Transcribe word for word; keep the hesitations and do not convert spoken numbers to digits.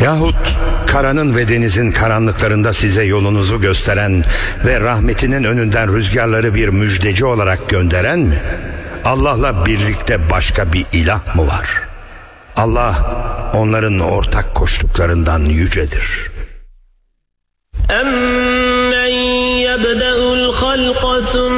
Yahut karanın ve denizin karanlıklarında size yolunuzu gösteren ve rahmetinin önünden rüzgarları bir müjdeci olarak gönderen mi? Allah'la birlikte başka bir ilah mı var? Allah onların ortak koştuklarından yücedir. أَمَّنْ يَبْدَأُ الْخَلْقَ ثُمَّ